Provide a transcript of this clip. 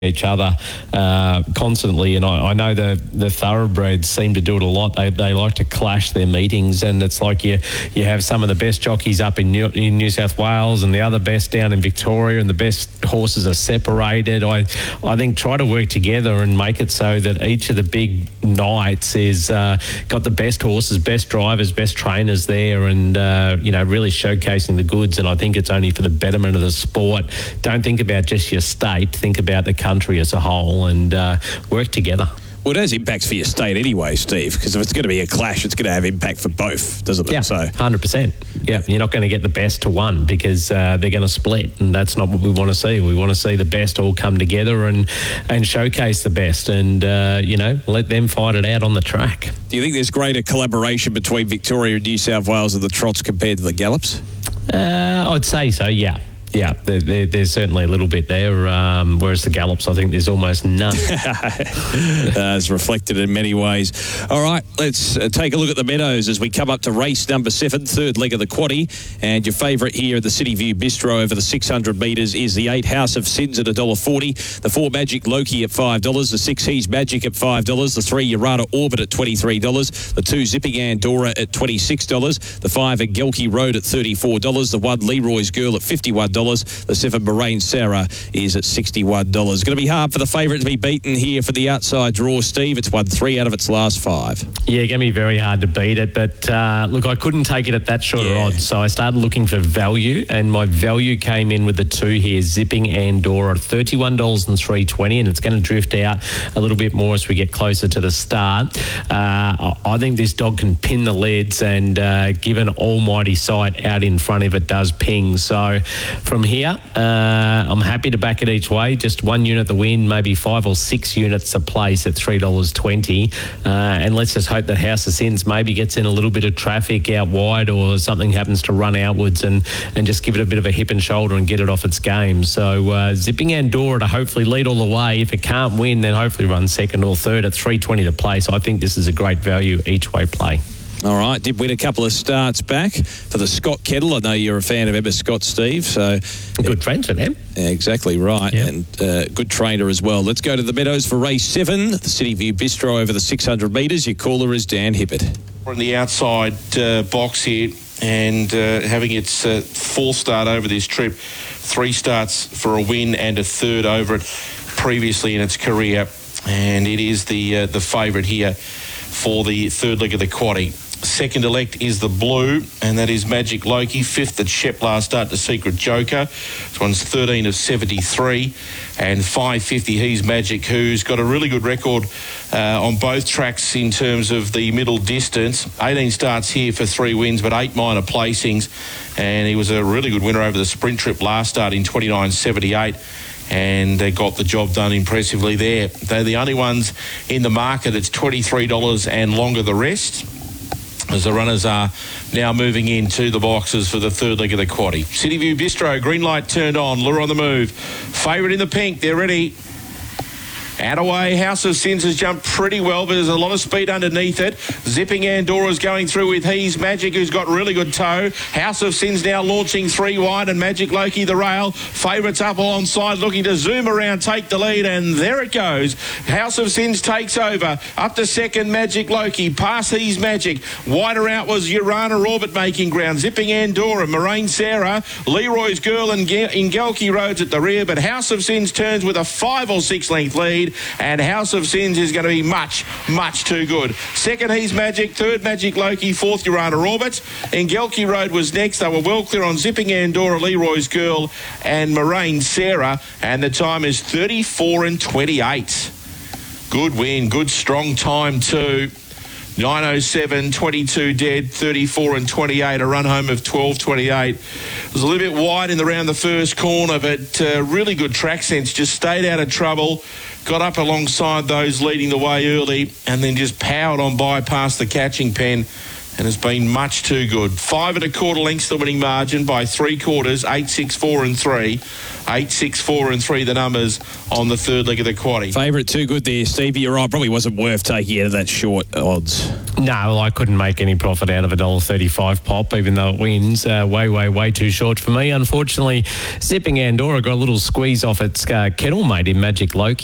each other constantly, and I know the thoroughbreds seem to do it a lot. They like to clash their meetings, and it's like you have some of the best jockeys up in New South Wales and the other best down in Victoria, and the best horses are separated. I think try to work together and make it so that each of the big nights is got the best horses, best drivers, best trainers there, and really showcasing the goods. And I think it's only for the betterment of the sport. Don't think about just your state, think about the country as a whole, and work together. Well, it has impacts for your state anyway, Steve, because if it's going to be a clash, it's going to have impact for both, doesn't it? Yeah, so 100%. Yeah, you're not going to get the best to one because they're going to split, and that's not what we want to see. We want to see the best all come together and showcase the best, and let them fight it out on the track. Do you think there's greater collaboration between Victoria and New South Wales in the trots compared to the gallops? I'd say so, yeah. Yeah, there's certainly a little bit there, whereas the gallops, I think there's almost none. It's reflected in many ways. All right, let's take a look at the Meadows as we come up to race number 7, third leg of the quaddie. And your favourite here at the City View Bistro over the 600 metres is the 8 House of Sins at $1.40, the 4 Magic Loki at $5, the 6 He's Magic at $5, the 3 Urana Orbit at $23, the 2 Zipping Andorra at $26, the 5 Engelke Road at $34, the 1 Leroy's Girl at $51, the 7 Moraine Sarah is at $61. It's going to be hard for the favourite to be beaten here for the outside draw, Steve. It's won 3 out of its last 5. Yeah, going to be very hard to beat it. But look, I couldn't take it at that short odds, so I started looking for value, and my value came in with the 2 here, Zipping Andorra, $31.320, and it's going to drift out a little bit more as we get closer to the start. I think this dog can pin the leads, and given almighty sight out in front if it does ping. So from here, I'm happy to back it each way. Just 1 unit the win, maybe 5 or 6 units a place at $3.20. And let's just hope that House of Sins maybe gets in a little bit of traffic out wide, or something happens to run outwards and just give it a bit of a hip and shoulder and get it off its game. So Zipping Andorra to hopefully lead all the way. If it can't win, then hopefully run second or third at $3.20 to play. So I think this is a great value each way play. All right, did win a couple of starts back for the Scott Kettle. I know you're a fan of Emma Scott, Steve. So good friends with them. Exactly right, yep. And good trainer as well. Let's go to the Meadows for race 7, the City View Bistro over the 600 metres. Your caller is Dan Hippert. We're in the outside box here, and having its 4th start over this trip, 3 starts for a win and a 3rd over it previously in its career, and it is the favourite here for the 3rd leg of the quaddie. Second elect is the blue, and that is Magic Loki. 5th at Shep last start to Secret Joker. This one's 13 of 73. And 550 He's Magic, who's got a really good record on both tracks in terms of the middle distance. 18 starts here for 3 wins, but 8 minor placings. And he was a really good winner over the sprint trip last start in 29.78. And they got the job done impressively there. They're the only ones in the market. It's $23 and longer the rest, as the runners are now moving into the boxes for the 3rd leg of the quaddie. City View Bistro, green light turned on, lure on the move. Favourite in the pink, they're ready. Out away, House of Sins has jumped pretty well, but there's a lot of speed underneath it. Zipping Andorra's going through with He's Magic, who's got really good toe. House of Sins now launching 3 wide, and Magic Loki the rail. Favourites up alongside, looking to zoom around, take the lead, and there it goes. House of Sins takes over. Up to second, Magic Loki. Past He's Magic. Wider out was Urana Orbit making ground. Zipping Andorra, Moraine Sarah, Leroy's Girl and Engelke Roads at the rear, but House of Sins turns with a 5 or 6 length lead. And House of Sins is going to be much, much too good. Second, He's Magic. Third, Magic Loki. Fourth, Urana Orbit. Engelke Road was next. They were well clear on Zipping Andorra, Leroy's Girl and Moraine Sarah. And the time is 34:28. Good win. Good strong time too. 9:07.22 dead, 34:28, a run home of 12:28. It was a little bit wide in the round the first corner, but really good track sense. Just stayed out of trouble, got up alongside those leading the way early, and then just powered on by past the catching pen and has been much too good. 5 1/4 lengths the winning margin by 3 quarters, 8, 6, 4 and 3. 8, 6, 4 and 3 the numbers on the third leg of the quaddie. Favourite too good there, Steve. You're right, probably wasn't worth taking out of that short odds. No, well, I couldn't make any profit out of $1.35 pop, even though it wins. Way too short for me. Unfortunately, Zipping Andorra got a little squeeze off its kettle mate in Magic Loki.